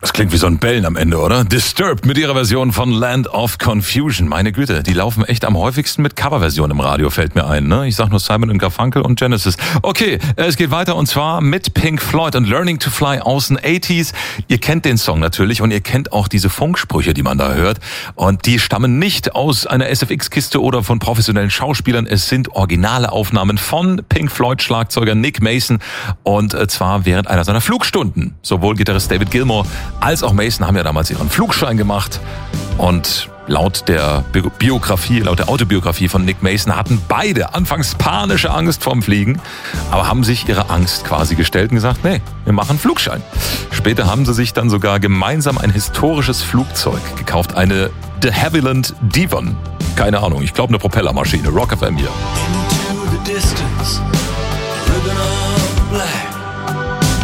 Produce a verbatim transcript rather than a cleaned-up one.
Das klingt wie so ein Bellen am Ende, oder? Disturbed mit ihrer Version von Land of Confusion. Meine Güte, die laufen echt am häufigsten mit Coverversion im Radio, fällt mir ein. Ne? Ich sag nur Simon und Garfunkel und Genesis. Okay, es geht weiter und zwar mit Pink Floyd und Learning to Fly aus den achtziger. Ihr kennt den Song natürlich und ihr kennt auch diese Funksprüche, die man da hört. Und die stammen nicht aus einer S F X-Kiste oder von professionellen Schauspielern. Es sind originale Aufnahmen von Pink Floyd-Schlagzeuger Nick Mason. Und zwar während einer seiner Flugstunden. Sowohl Gitarrist David Gilmour als auch Mason haben ja damals ihren Flugschein gemacht. Und laut der Biografie, laut der Autobiografie von Nick Mason hatten beide anfangs panische Angst vorm Fliegen, aber haben sich ihrer Angst quasi gestellt und gesagt, nee, wir machen Flugschein. Später haben sie sich dann sogar gemeinsam ein historisches Flugzeug gekauft, eine de Havilland Devon. Keine Ahnung, ich glaube eine Propellermaschine. Rock F M hier.